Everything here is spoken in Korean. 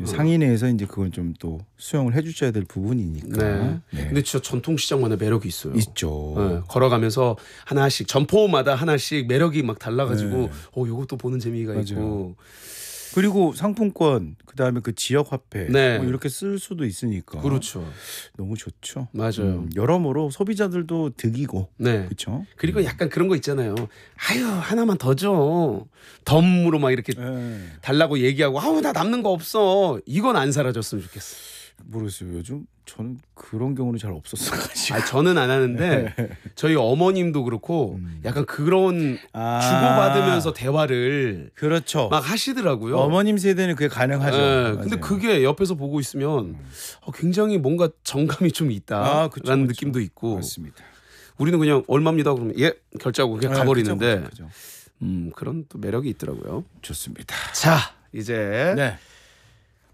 상인회에서 이제 그건 좀 또 수용을 해주셔야 될 부분이니까. 네. 네. 근데 진짜 전통시장만의 매력이 있어요. 있죠. 네. 걸어가면서 하나씩 점포마다 하나씩 매력이 막 달라가지고 네. 이것도 보는 재미가 맞아요. 있고. 그리고 상품권 그다음에 그 지역 화폐 네. 뭐 이렇게 쓸 수도 있으니까 그렇죠. 너무 좋죠. 맞아요. 여러모로 소비자들도 득이고. 네. 그렇죠. 그리고 약간 그런 거 있잖아요. 아유 하나만 더 줘. 덤으로 막 이렇게 네. 달라고 얘기하고 아우 나 남는 거 없어. 이건 안 사라졌으면 좋겠어. 모르겠어요. 요즘 저는 그런 경우는 잘 없었어가지고. 저는 안 하는데 저희 어머님도 그렇고 약간 그런 주고받으면서 대화를 그렇죠. 막 하시더라고요. 어머님 세대는 그게 가능하죠. 네, 맞아요. 근데 그게 옆에서 보고 있으면 굉장히 뭔가 정감이 좀 있다라는 그쵸. 느낌도 있고. 맞습니다. 우리는 그냥 얼마입니다 그러면 예 결제하고 그냥 가버리는데 그죠. 그런 또 매력이 있더라고요. 좋습니다. 자 이제 네.